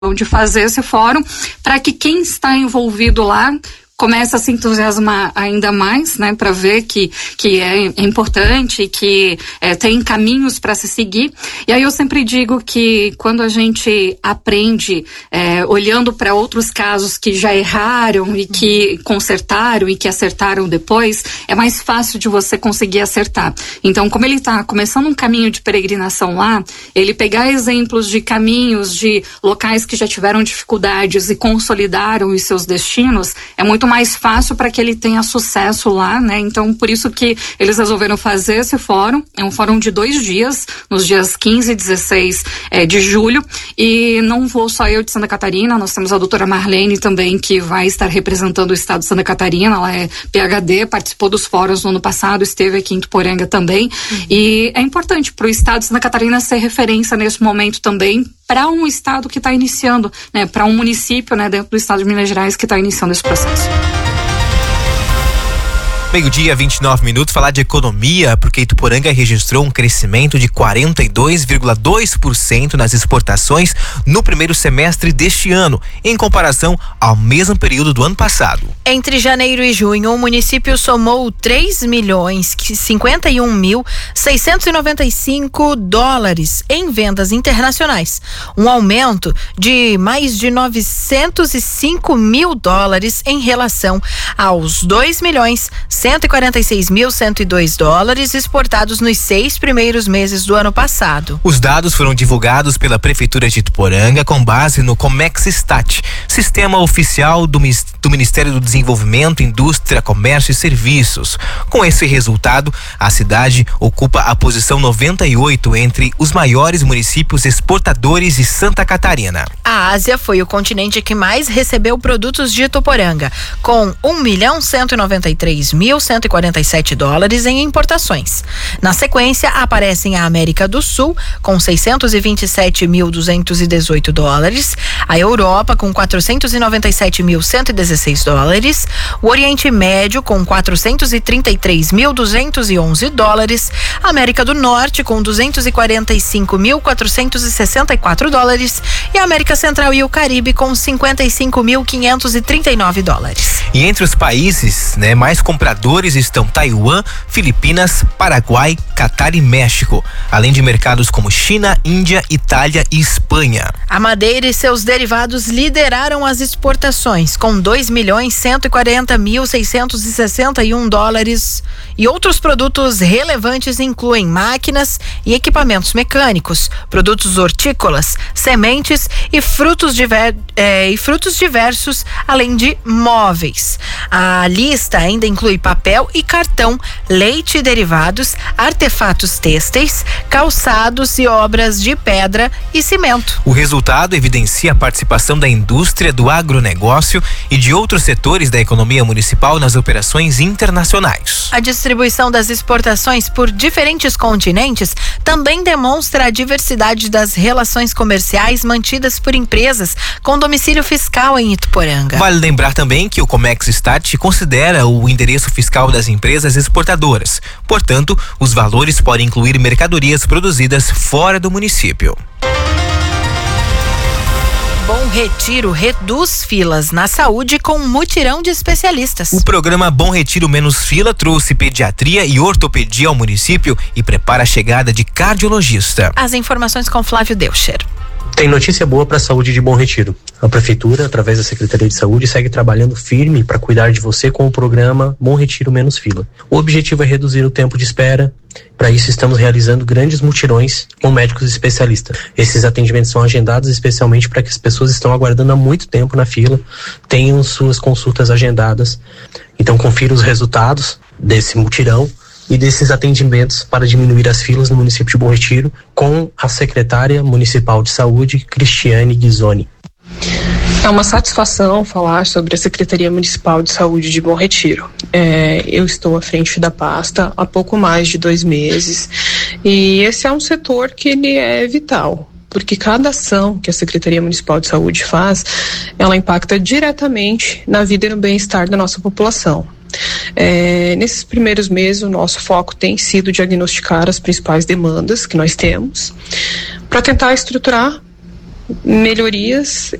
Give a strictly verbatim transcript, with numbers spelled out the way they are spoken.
de fazer esse fórum para que quem está envolvido lá começa a se entusiasmar ainda mais, né, para ver que, que é, é importante, que é, tem caminhos para se seguir. E aí eu sempre digo que quando a gente aprende é, olhando para outros casos que já erraram e que consertaram e que acertaram depois, é mais fácil de você conseguir acertar. Então, como ele está começando um caminho de peregrinação lá, ele pegar exemplos de caminhos, de locais que já tiveram dificuldades e consolidaram os seus destinos, é muito mais fácil para que ele tenha sucesso lá, né? Então, por isso que eles resolveram fazer esse fórum. É um fórum de dois dias, nos dias quinze e dezesseis é, de julho. E não vou só eu de Santa Catarina, nós temos a doutora Marlene também, que vai estar representando o estado de Santa Catarina. Ela é P H D, participou dos fóruns no ano passado, esteve aqui em Tuporanga também. Uhum. E é importante para o estado de Santa Catarina ser referência nesse momento também, para um estado que está iniciando, né? Para um município, né, dentro do estado de Minas Gerais que está iniciando esse processo. Meio-dia, vinte e nove minutos, falar de economia, porque Ituporanga registrou um crescimento de quarenta e dois vírgula dois por cento nas exportações no primeiro semestre deste ano, em comparação ao mesmo período do ano passado. Entre janeiro e junho, o município somou três milhões cinquenta e um mil seiscentos e noventa e cinco dólares em vendas internacionais, um aumento de mais de novecentos e cinco mil dólares em relação aos dois milhões cento e quarenta e seis mil cento e dois dólares exportados nos seis primeiros meses do ano passado. Os dados foram divulgados pela Prefeitura de Ituporanga com base no Comexstat, sistema oficial do, do Ministério do Desenvolvimento, Indústria, Comércio e Serviços. Com esse resultado, a cidade ocupa a posição noventa e oito entre os maiores municípios exportadores de Santa Catarina. A Ásia foi o continente que mais recebeu produtos de Ituporanga, com um milhão cento e noventa e três mil cento e quarenta e sete dólares em importações. Na sequência, aparecem a América do Sul, com seiscentos e vinte e sete mil duzentos e dezoito dólares, a Europa, com quatrocentos e noventa e sete mil cento e dezesseis dólares, o Oriente Médio, com quatrocentos e trinta e três mil duzentos e onze dólares, a América do Norte, com duzentos e quarenta e cinco mil quatrocentos e sessenta e quatro dólares, e a América Central e o Caribe, com cinquenta e cinco mil quinhentos e trinta e nove dólares. E entre os países, né, mais compradores estão Taiwan, Filipinas, Paraguai, Catar e México, além de mercados como China, Índia, Itália e Espanha. A madeira e seus derivados lideraram as exportações, com dois milhões cento e quarenta mil seiscentos e sessenta e um dólares, e outros produtos relevantes incluem máquinas e equipamentos mecânicos, produtos hortícolas, sementes e frutos, diver, eh, e frutos diversos, além de móveis. A lista ainda inclui papel e cartão, leite e derivados, artefatos têxteis, calçados e obras de pedra e cimento. O resultado evidencia a participação da indústria, do agronegócio e de outros setores da economia municipal nas operações internacionais. A distribuição das exportações por diferentes continentes também demonstra a diversidade das relações comerciais mantidas por empresas com domicílio fiscal em Ituporanga. Vale lembrar também que o Comexstat considera o endereço fiscal das empresas exportadoras. Portanto, os valores podem incluir mercadorias produzidas fora do município. Bom Retiro reduz filas na saúde com um mutirão de especialistas. O programa Bom Retiro Menos Fila trouxe pediatria e ortopedia ao município e prepara a chegada de cardiologista. As informações com Flávio Deucher. Tem notícia boa para a saúde de Bom Retiro. A Prefeitura, através da Secretaria de Saúde, segue trabalhando firme para cuidar de você com o programa Bom Retiro Menos Fila. O objetivo é reduzir o tempo de espera. Para isso, estamos realizando grandes mutirões com médicos especialistas. Esses atendimentos são agendados especialmente para que as pessoas que estão aguardando há muito tempo na fila tenham suas consultas agendadas. Então, confira os resultados desse mutirão e desses atendimentos para diminuir as filas no município de Bom Retiro com a secretária municipal de saúde, Cristiane Ghisoni. É uma satisfação falar sobre a Secretaria Municipal de Saúde de Bom Retiro. É, eu estou à frente da pasta há pouco mais de dois meses e esse é um setor que ele é vital, porque cada ação que a Secretaria Municipal de Saúde faz, ela impacta diretamente na vida e no bem-estar da nossa população. É, nesses primeiros meses, o nosso foco tem sido diagnosticar as principais demandas que nós temos para tentar estruturar melhorias